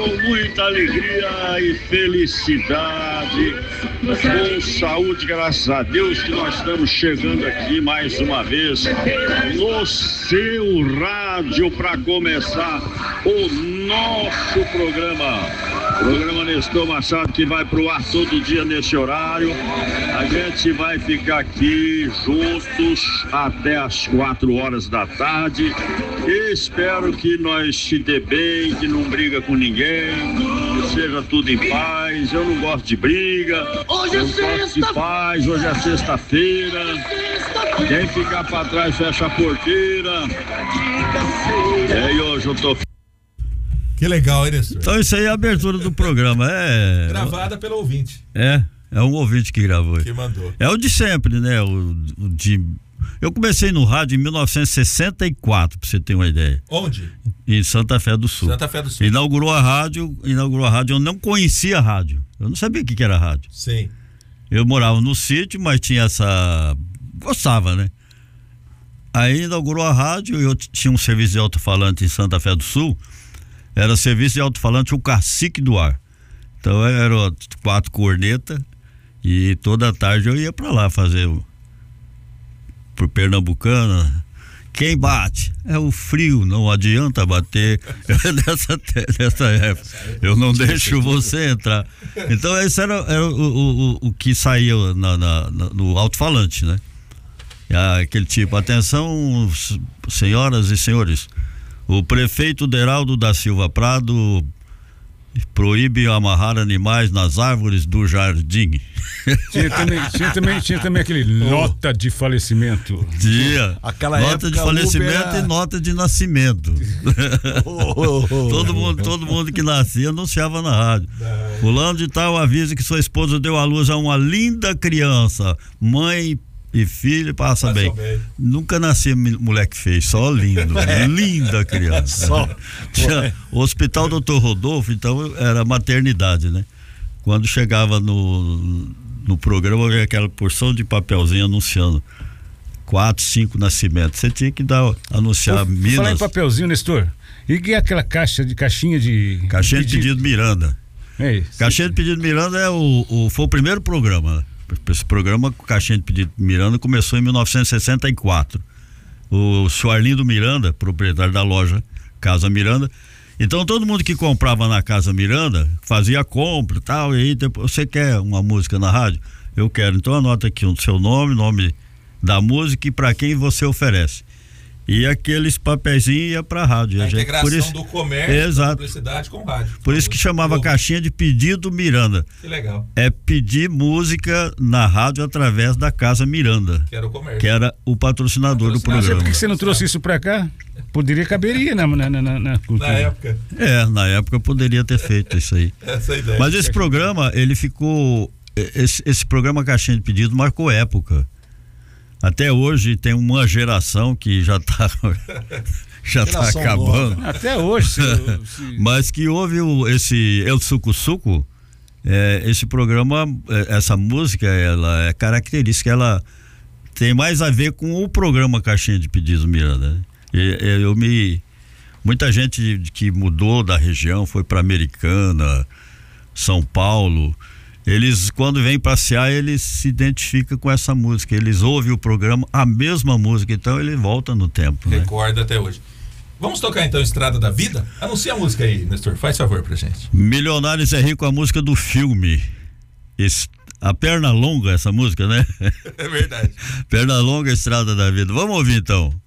com muita alegria e felicidade, com saúde, graças a Deus, que nós estamos chegando aqui mais uma vez no seu rádio para começar o nosso programa Nestor Machado, que vai pro ar todo dia nesse horário. A gente vai ficar aqui juntos até as 4 horas da tarde. Espero que nós se dê bem, que não briga com ninguém, que seja tudo em paz. Eu não gosto de briga, eu gosto de paz. Hoje é sexta-feira. Quem ficar pra trás fecha a porteira. E hoje eu tô... Que legal, hein, Nestor? Então isso aí é a abertura do programa. Gravada pelo ouvinte. É um ouvinte que gravou. Que mandou. É o de sempre, né? Eu comecei no rádio em 1964, pra você ter uma ideia. Onde? Em Santa Fé do Sul. Santa Fé do Sul. Inaugurou a rádio, eu não conhecia a rádio. Eu não sabia o que era rádio. Sim. Eu morava no sítio, mas tinha gostava, né? Aí inaugurou a rádio, eu tinha um serviço de alto-falante em Santa Fé do Sul. Era serviço de alto-falante, o Cacique do Ar. Então eram 4 cornetas e toda tarde eu ia pra lá fazer por Pernambucana. Quem bate? É o frio, não adianta bater. Nessa época, eu não deixo você entrar. Então esse era o que saía no alto-falante, né? Aquele tipo, atenção, senhoras e senhores. O prefeito Deraldo da Silva Prado proíbe amarrar animais nas árvores do jardim. Tinha também aquele nota de falecimento. Tinha. Aquela nota de falecimento e nota de nascimento. Todo mundo que nascia anunciava na rádio. Fulano de tal avisa que sua esposa deu à luz a uma linda criança. Mãe e filho passa bem. Nunca nasceu moleque feio, só lindo. Linda criança. Tinha o Hospital Dr. Rodolfo, então era maternidade, né? Quando chegava no programa, havia aquela porção de papelzinho anunciando 4, 5 nascimentos. Você tinha que anunciar Minas. Falar em papelzinho, Nestor. E que é aquela caixinha de pedido Miranda. Caixinha de pedido Miranda foi o primeiro programa, né? Esse programa, Caixinha de Pedido Miranda, começou em 1964. O senhor Arlindo Miranda, proprietário da loja Casa Miranda. Então todo mundo que comprava na Casa Miranda fazia compra e tal. E aí depois, você quer uma música na rádio? Eu quero. Então anota aqui o seu nome da música e para quem você oferece. E aqueles papeizinhos ia pra rádio. A integração do comércio, da publicidade com rádio. Por isso que chamava Caixinha de Pedido Miranda. Que legal. É pedir música na rádio através da Casa Miranda. Que era o comércio. Que era o patrocinador do programa. Por que você não trouxe isso pra cá? Caberia na cultura. Na época. Na época poderia ter feito isso aí. Essa é a ideia. Mas esse programa, ele ficou... Esse programa Caixinha de Pedido marcou época. Até hoje tem uma geração que já tá acabando. Nova. Até hoje. Mas que houve esse El Suco Suco, esse programa, essa música, ela é característica, ela tem mais a ver com o programa Caixinha de Pedidos Miranda. Muita gente que mudou da região, foi para Americana, São Paulo. Eles, quando vêm passear, eles se identificam com essa música. Eles ouvem o programa, a mesma música, então ele volta no tempo. Recorda, né? Até hoje. Vamos tocar então Estrada da Vida? Anuncia a música aí, Nestor, faz favor pra gente. Milionários é Rico, a música do filme. A Perna Longa, essa música, né? É verdade. Perna Longa, Estrada da Vida. Vamos ouvir então.